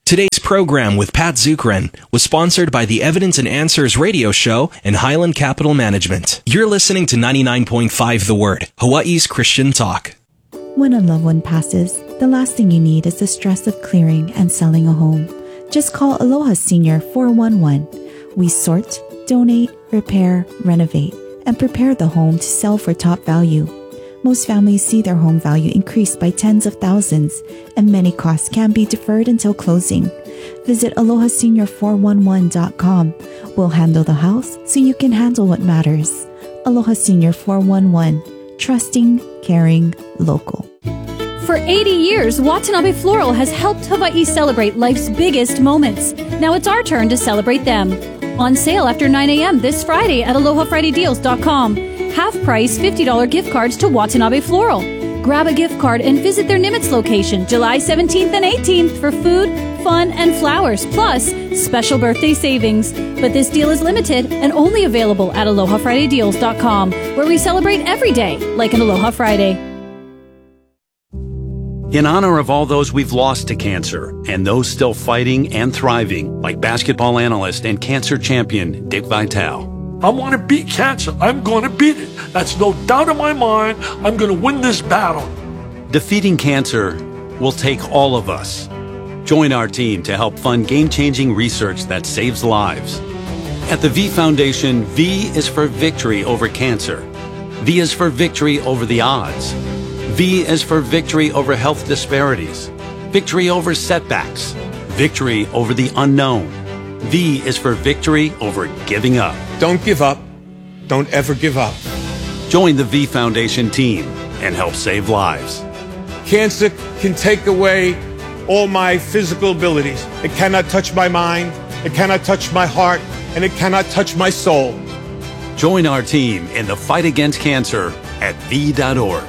Today's program with Pat Zukeran was sponsored by the Evidence and Answers radio show and Highland Capital Management. You're listening to 99.5 The Word, Hawaii's Christian talk. When a loved one passes, the last thing you need is the stress of clearing and selling a home. Just call Aloha Senior 411. We sort, donate, repair, renovate, and prepare the home to sell for top value. Most families see their home value increase by tens of thousands, and many costs can be deferred until closing. Visit alohasenior411.com. We'll handle the house so you can handle what matters. Aloha Senior 411. Trusting, caring, local. For 80 years, Watanabe Floral has helped Hawaii celebrate life's biggest moments. Now it's our turn to celebrate them. On sale after 9 a.m. this Friday at AlohaFridayDeals.com. Half-price $50 gift cards to Watanabe Floral. Grab a gift card and visit their Nimitz location July 17th and 18th for food, fun, and flowers, plus special birthday savings. But this deal is limited and only available at AlohaFridayDeals.com, where we celebrate every day like an Aloha Friday. In honor of all those we've lost to cancer and those still fighting and thriving, like basketball analyst and cancer champion Dick Vitale. I want to beat cancer. I'm going to beat it. That's no doubt in my mind. I'm going to win this battle. Defeating cancer will take all of us. Join our team to help fund game-changing research that saves lives. At the V Foundation, V is for victory over cancer. V is for victory over the odds. V is for victory over health disparities, victory over setbacks, victory over the unknown. V is for victory over giving up. Don't give up. Don't ever give up. Join the V Foundation team and help save lives. Cancer can take away all my physical abilities. It cannot touch my mind, it cannot touch my heart, and it cannot touch my soul. Join our team in the fight against cancer at V.org.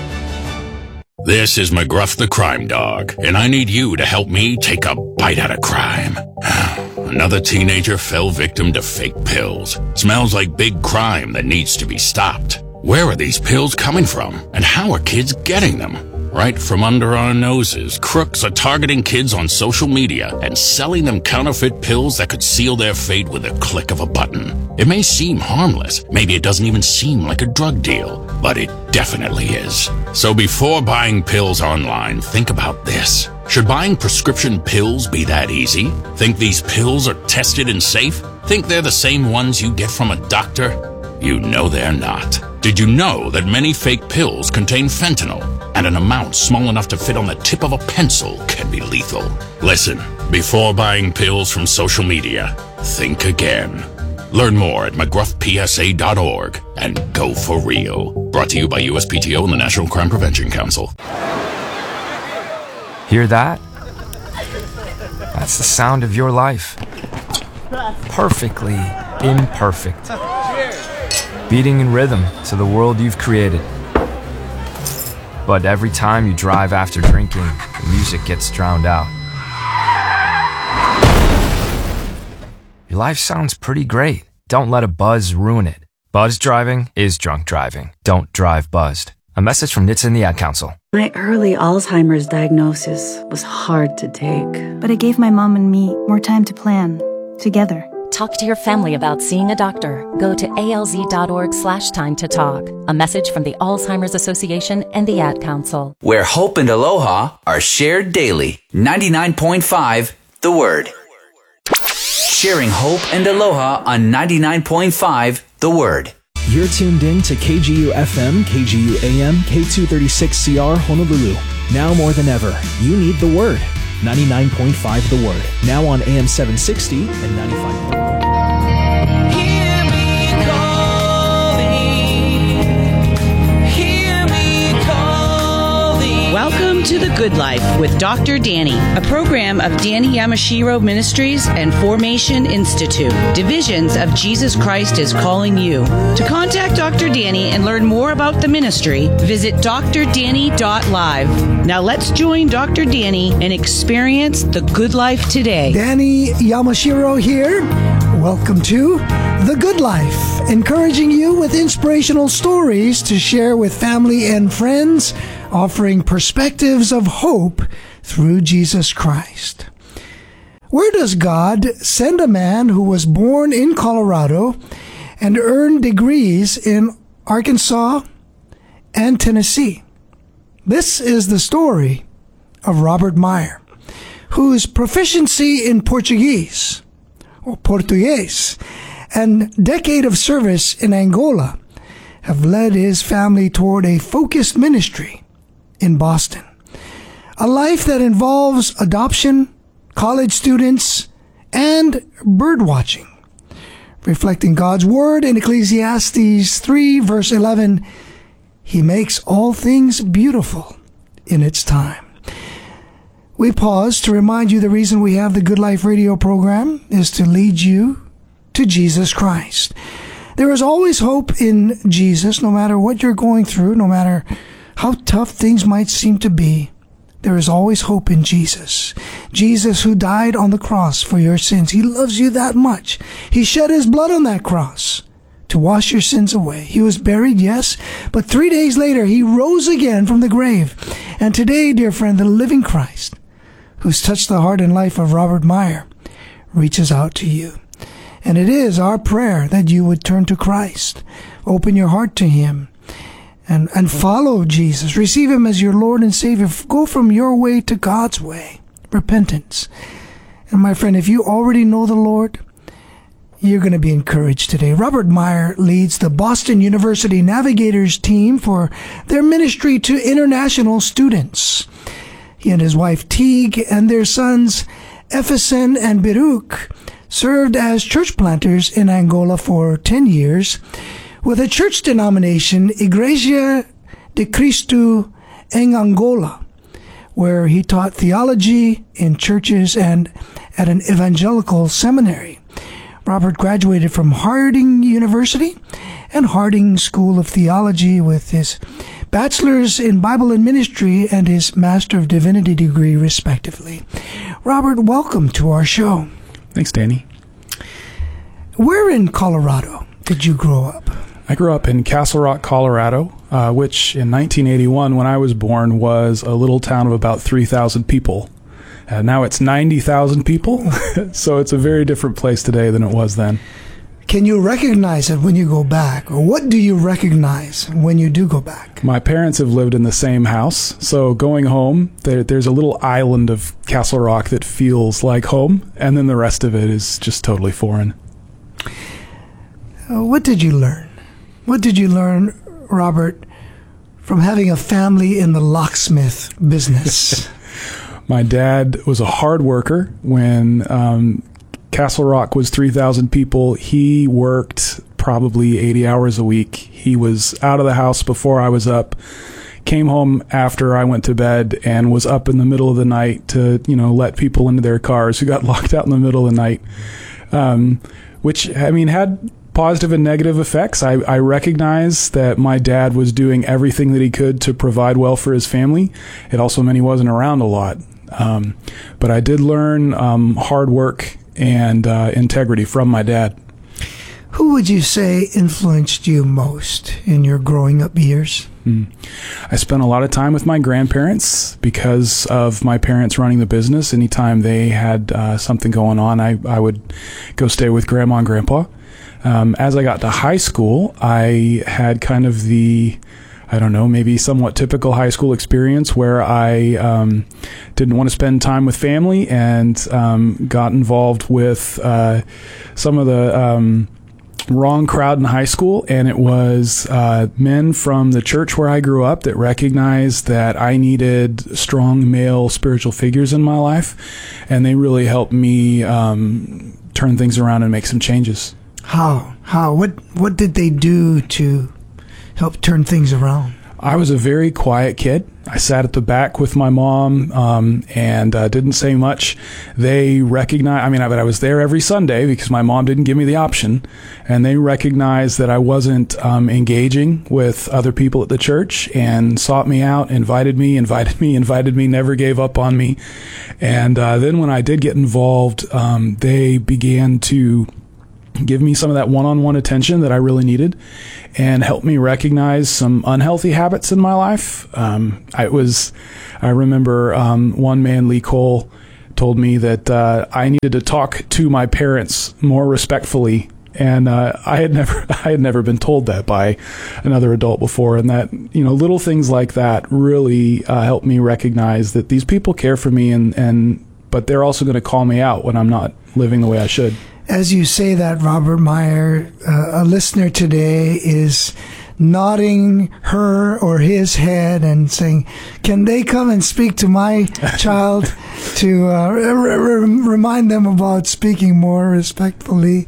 This is McGruff the Crime Dog, and I need you to help me take a bite out of crime. Another teenager fell victim to fake pills. Smells like big crime that needs to be stopped. Where are these pills coming from, and how are kids getting them? Right from under our noses, crooks are targeting kids on social media and selling them counterfeit pills that could seal their fate with a click of a button. It may seem harmless, maybe it doesn't even seem like a drug deal, but it definitely is. So before buying pills online, think about this. Should buying prescription pills be that easy? Think these pills are tested and safe? Think they're the same ones you get from a doctor? You know they're not. Did you know that many fake pills contain fentanyl, and an amount small enough to fit on the tip of a pencil can be lethal? Listen, before buying pills from social media, think again. Learn more at McGruffPSA.org and go for real. Brought to you by USPTO and the National Crime Prevention Council. Hear that? That's the sound of your life. Perfectly imperfect. Beating in rhythm to the world you've created. But every time you drive after drinking, the music gets drowned out. Your life sounds pretty great. Don't let a buzz ruin it. Buzz driving is drunk driving. Don't drive buzzed. A message from NHTSA and the Ad Council. My early Alzheimer's diagnosis was hard to take. But it gave my mom and me more time to plan, together. Talk to your family about seeing a doctor. Go to alz.org/time to talk. A message from the Alzheimer's Association and the Ad Council. Where hope and aloha are shared daily. 99.5 The Word. Sharing hope and aloha on 99.5 The Word. You're tuned in to KGU FM, KGU AM, K236CR Honolulu. Now more than ever, you need the Word. 99.5 The Word. Now on AM 760 and 95.1. Welcome to The Good Life with Dr. Danny, a program of Danny Yamashiro Ministries and Formation Institute, divisions of Jesus Christ is Calling You. To contact Dr. Danny and learn more about the ministry, visit drdanny.live. Now let's join Dr. Danny and experience the good life today. Danny Yamashiro here. Welcome to The Good Life, encouraging you with inspirational stories to share with family and friends, offering perspectives of hope through Jesus Christ. Where does God send a man who was born in Colorado and earned degrees in Arkansas and Tennessee? This is the story of Robert Meyer, whose proficiency in Portuguese and decade of service in Angola have led his family toward a focused ministry in Boston. A life that involves adoption, college students, and bird watching. Reflecting God's word in Ecclesiastes 3 verse 11, He makes all things beautiful in its time. We pause to remind you the reason we have the Good Life radio program is to lead you to Jesus Christ. There is always hope in Jesus, no matter what you're going through, no matter how tough things might seem to be. There is always hope in Jesus. Jesus who died on the cross for your sins. He loves you that much. He shed His blood on that cross to wash your sins away. He was buried, yes, but 3 days later He rose again from the grave. And today, dear friend, the living Christ, who's touched the heart and life of Robert Meyer, reaches out to you. And it is our prayer that you would turn to Christ, open your heart to Him, and follow Jesus. Receive Him as your Lord and Savior. Go from your way to God's way. Repentance. And my friend, if you already know the Lord, you're going to be encouraged today. Robert Meyer leads the Boston University Navigators team for their ministry to international students. He and his wife Teague and their sons Efesen and Baruch served as church planters in Angola for 10 years with a church denomination, Igreja de Cristo em Angola, where he taught theology in churches and at an evangelical seminary. Robert graduated from Harding University and Harding School of Theology with his bachelor's in Bible and Ministry and his Master of Divinity degree, respectively. Robert, welcome to our show. Thanks, Danny. Where in Colorado did you grow up? I grew up in Castle Rock, Colorado, which in 1981, when I was born, was a little town of about 3,000 people. Now it's 90,000 people, so it's a very different place today than it was then. Can you recognize it when you go back? Or what do you recognize when you do go back? My parents have lived in the same house, so going home, there's a little island of Castle Rock that feels like home, and then the rest of it is just totally foreign. What did you learn? What did you learn, Robert, from having a family in the locksmith business? My dad was a hard worker. When Castle Rock was 3,000 people, he worked probably 80 hours a week. He was out of the house before I was up, came home after I went to bed, and was up in the middle of the night to, let people into their cars who got locked out in the middle of the night, which, had positive and negative effects. I recognize that my dad was doing everything that he could to provide well for his family. It also meant he wasn't around a lot. But I did learn hard work and integrity from my dad. Who would you say influenced you most in your growing up years? I spent a lot of time with my grandparents because of my parents running the business. Anytime they had something going on, I would go stay with Grandma and Grandpa. As I got to high school, I had kind of the, maybe somewhat typical high school experience where I didn't want to spend time with family and got involved with some of the wrong crowd in high school. And it was men from the church where I grew up that recognized that I needed strong male spiritual figures in my life. And they really helped me turn things around and make some changes. How? What did they do to help turn things around? I was a very quiet kid. I sat at the back with my mom and didn't say much. They recognized, I was there every Sunday because my mom didn't give me the option. And they recognized that I wasn't engaging with other people at the church and sought me out, invited me, never gave up on me. And then when I did get involved, they began to give me some of that one-on-one attention that I really needed and help me recognize some unhealthy habits in my life. I remember one man, Lee Cole, told me that I needed to talk to my parents more respectfully. And I had never been told that by another adult before, and that, you know, little things like that really helped me recognize that these people care for me, but they're also going to call me out when I'm not living the way I should. As you say that, Robert Meyer, a listener today is nodding her or his head and saying, "Can they come and speak to my child to remind them about speaking more respectfully?"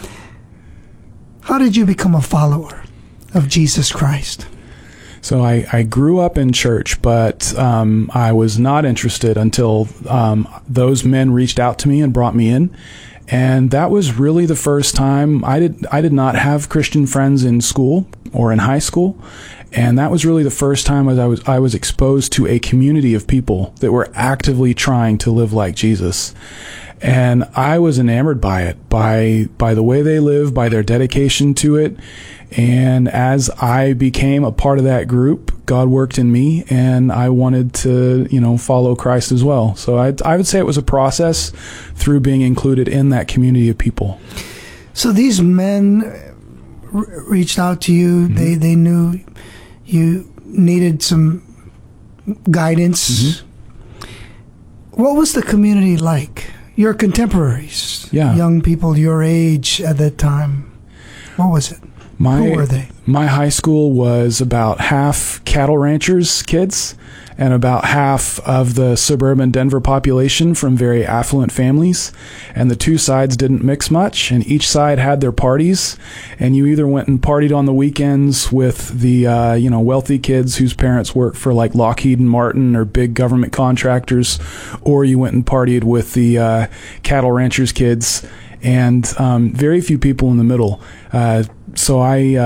How did you become a follower of Jesus Christ? So I grew up in church, but I was not interested until those men reached out to me and brought me in. And that was really the first time I did not have Christian friends in school or in high school. And that was really the first time I was exposed to a community of people that were actively trying to live like Jesus. And I was enamored by it, by the way they live, by their dedication to it. And as I became a part of that group, God worked in me, and I wanted to, you know, follow Christ as well. So I would say it was a process through being included in that community of people. So these men reached out to you. Mm-hmm. They knew you needed some guidance. Mm-hmm. What was the community like? Your contemporaries, young people your age at that time, what was it? Who were they? My high school was about half cattle ranchers' kids and about half of the suburban Denver population from very affluent families. And the two sides didn't mix much, and each side had their parties. And you either went and partied on the weekends with the wealthy kids whose parents worked for like Lockheed and Martin or big government contractors, or you went and partied with the cattle ranchers' kids, and very few people in the middle. So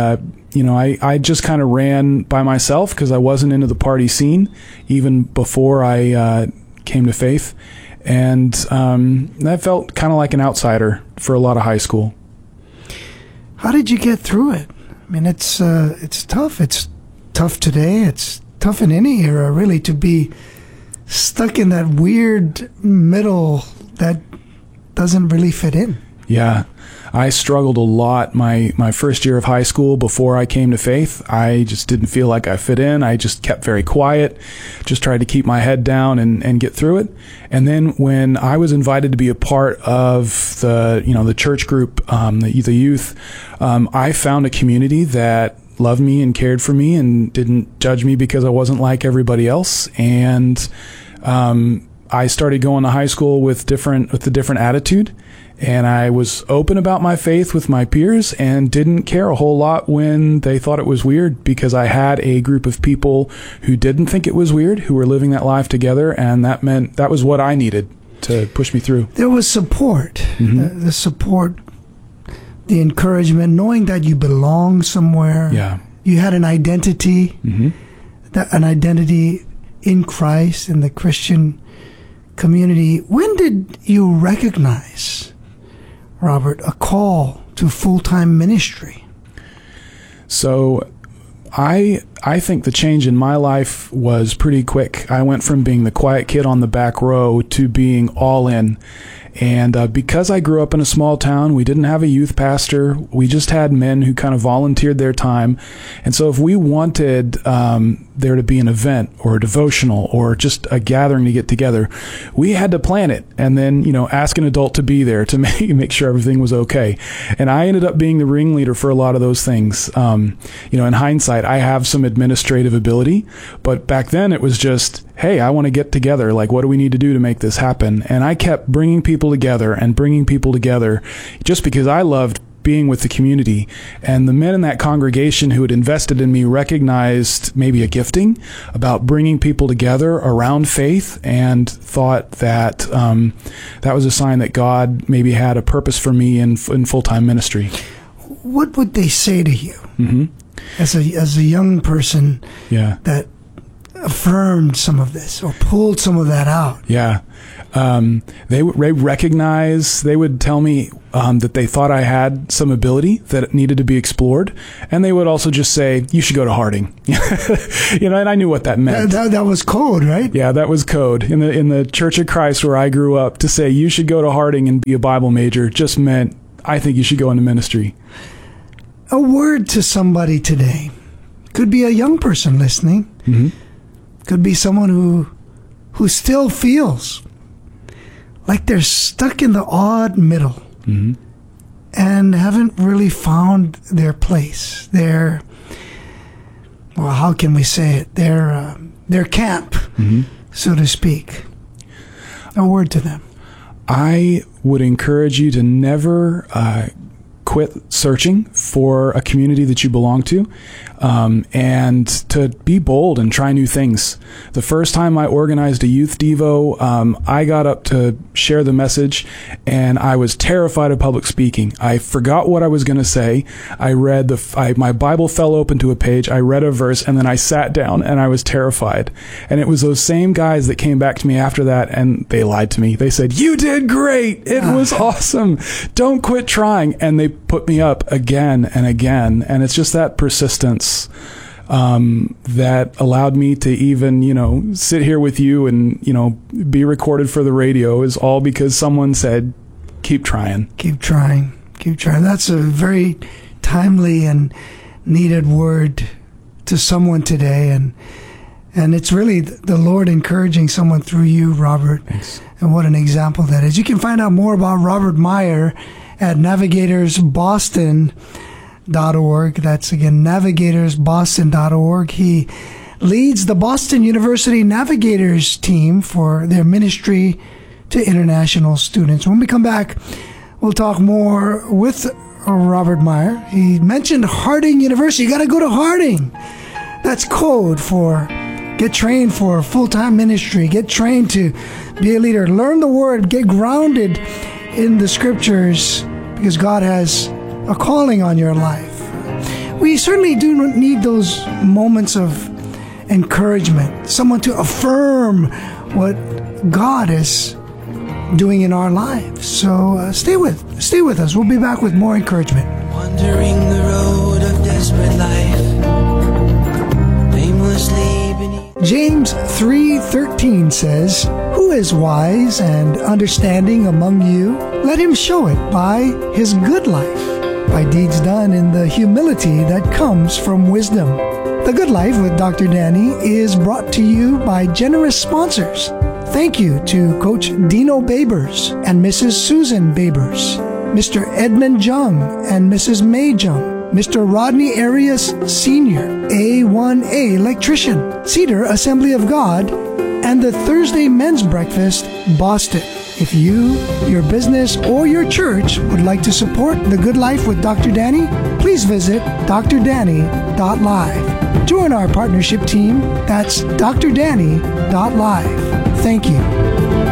I just kind of ran by myself because I wasn't into the party scene even before I came to faith. And I felt kind of like an outsider for a lot of high school. How did you get through it? I mean, it's tough. It's tough today. It's tough in any era, really, to be stuck in that weird middle that doesn't really fit in. Yeah. I struggled a lot my first year of high school before I came to faith. I just didn't feel like I fit in. I just kept very quiet, just tried to keep my head down and get through it. And then when I was invited to be a part of the church group, the youth, I found a community that loved me and cared for me and didn't judge me because I wasn't like everybody else. And I started going to high school with a different attitude. And I was open about my faith with my peers and didn't care a whole lot when they thought it was weird, because I had a group of people who didn't think it was weird, who were living that life together, and that meant that was what I needed to push me through. There was support, mm-hmm. the support, the encouragement, knowing that you belong somewhere. Yeah. You had an identity, mm-hmm. An identity in Christ, in the Christian community. When did you recognize, Robert, a call to full-time ministry? So I think the change in my life was pretty quick. I went from being the quiet kid on the back row to being all in. And because I grew up in a small town, we didn't have a youth pastor. We just had men who kind of volunteered their time. And so if we wanted there to be an event or a devotional or just a gathering to get together, we had to plan it and then, ask an adult to be there to make sure everything was okay. And I ended up being the ringleader for a lot of those things. In hindsight, I have some administrative ability, but back then it was just, hey, I want to get together. Like, what do we need to do to make this happen? And I kept bringing people together just because I loved being with the community. And the men in that congregation who had invested in me recognized maybe a gifting about bringing people together around faith, and thought that that was a sign that God maybe had a purpose for me in full-time ministry. What would they say to you, mm-hmm. as a young person, yeah. that affirmed some of this or pulled some of that out. Yeah. They recognize, they would tell me that they thought I had some ability that needed to be explored. And they would also just say, you should go to Harding. And I knew what that meant. That was code, right? Yeah, that was code. In the Church of Christ where I grew up, to say you should go to Harding and be a Bible major just meant, I think you should go into ministry. A word to somebody today. Could be a young person listening. Mm-hmm. Could be someone who still feels like they're stuck in the odd middle, mm-hmm. and haven't really found their place. How can we say it? Their camp, mm-hmm. so to speak. A word to them. I would encourage you to never quit searching for a community that you belong to, and to be bold and try new things. The first time I organized a youth Devo, I got up to share the message, and I was terrified of public speaking. I forgot what I was going to say. I read my Bible fell open to a page. I read a verse, and then I sat down, and I was terrified. And it was those same guys that came back to me after that, and they lied to me. They said, "You did great. It was awesome. Don't quit trying." And they put me up again and again. And it's just that persistence that allowed me to even, sit here with you and, be recorded for the radio, is all because someone said, keep trying. Keep trying. Keep trying. That's a very timely and needed word to someone today. And it's really the Lord encouraging someone through you, Robert. Thanks. And what an example that is. You can find out more about Robert Meyer at navigatorsboston.org. That's again, navigatorsboston.org. He leads the Boston University Navigators team for their ministry to international students. When we come back, we'll talk more with Robert Meyer. He mentioned Harding University. You got to go to Harding. That's code for get trained for full-time ministry. Get trained to be a leader. Learn the word. Get grounded in the scriptures, because God has a calling on your life. We certainly do need those moments of encouragement, someone to affirm what God is doing in our lives. So stay with us. We'll be back with more encouragement. Wandering the road of desperate life, aimlessly beneath. James 3:13 says, "Who is wise and understanding among you? Let him show it by his good life, by deeds done in the humility that comes from wisdom." The Good Life with Dr. Danny is brought to you by generous sponsors. Thank you to Coach Dino Babers and Mrs. Susan Babers, Mr. Edmund Jung and Mrs. May Jung, Mr. Rodney Arias Sr., A1A Electrician, Cedar Assembly of God, and the Thursday Men's Breakfast, Boston. If you, your business, or your church would like to support The Good Life with Dr. Danny, please visit drdanny.live. Join our partnership team. That's drdanny.live. Thank you.